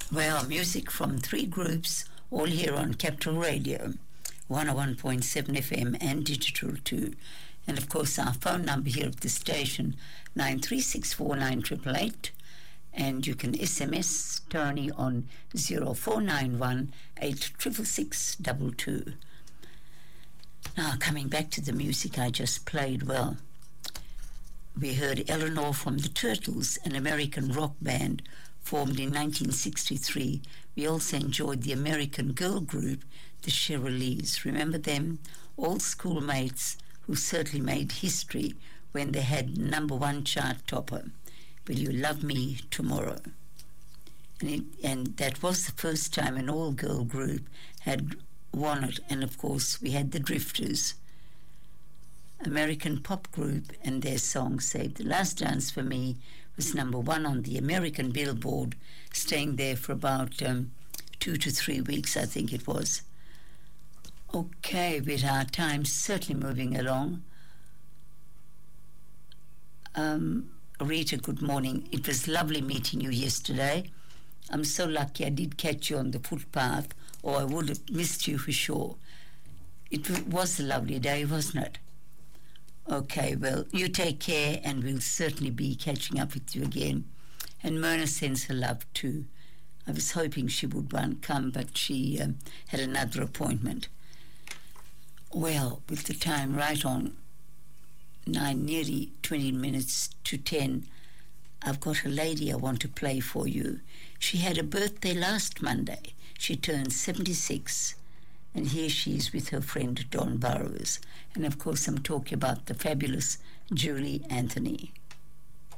Well, music from three groups, all here on Capital Radio, 101.7 FM and digital too. And of course, our phone number here at the station, 9364988. And you can SMS Tony on 0491 866 Now, coming back to the music I just played, well, we heard Eleanor from the Turtles, an American rock band formed in 1963. We also enjoyed the American girl group, the Cherylees. Remember them? All schoolmates who certainly made history when they had #1 chart topper, Will You Love Me Tomorrow? And that was the first time an all-girl group had won it. And of course, we had the Drifters, American pop group, and their song Save the Last Dance for Me was #1 on the American Billboard, staying there for about 2 to 3 weeks, I think it was. Okay, with our time certainly moving along. Rita, good morning. It was lovely meeting you yesterday. I'm so lucky I did catch you on the footpath, or I would have missed you for sure. It was a lovely day, wasn't it? Okay, well, you take care, and we'll certainly be catching up with you again. And Myrna sends her love too. I was hoping she would come, but she had another appointment. Well, with the time right on 9, nearly 20 minutes to 10, I've got a lady I want to play for you. She had a birthday last Monday. She turned 76. And here she is with her friend Don Burrows. And of course I'm talking about the fabulous Julie Anthony.